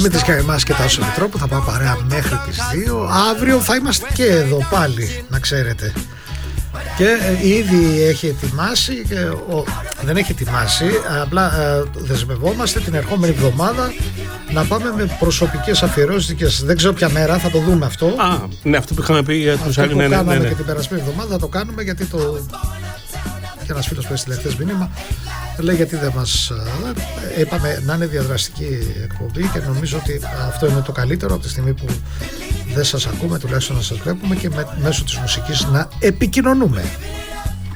Με τις Καϊμάς και τα Σολιτρό που θα πάω παρέα μέχρι τις 2. Αύριο θα είμαστε και εδώ πάλι, να ξέρετε. Και ήδη έχει ετοιμάσει δεν έχει ετοιμάσει, απλά δεσμευόμαστε την ερχόμενη εβδομάδα να πάμε με προσωπικές αφιερώσεις. Δεν ξέρω ποια μέρα, θα το δούμε αυτό. Ναι, αυτό που είχαμε πει για τους άλλους. Αυτό που κάναμε και την περασμένη εβδομάδα θα το κάνουμε, γιατί και ένας φίλος που έστειλε χθες μήνυμα λέει γιατί δεν μας είπαμε να είναι διαδραστική εκπομπή, και νομίζω ότι αυτό είναι το καλύτερο από τη στιγμή που δεν σας ακούμε, τουλάχιστον να σας βλέπουμε και μέσω της μουσικής να επικοινωνούμε.